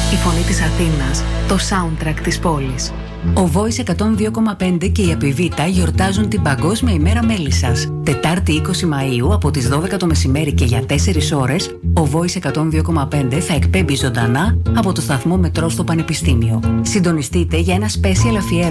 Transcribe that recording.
Η φωνή της Αθήνας, το soundtrack της πόλης. Ο Voice 102,5 και η Επιβίτα γιορτάζουν την Παγκόσμια ημέρα Μέλισσας. Τετάρτη 20 Μαΐου από τις 12 το μεσημέρι και για 4 ώρες, ο Voice 102,5 θα εκπέμπει ζωντανά από το σταθμό Μετρό στο Πανεπιστήμιο. Συντονιστείτε για ένα special αφιέρωμα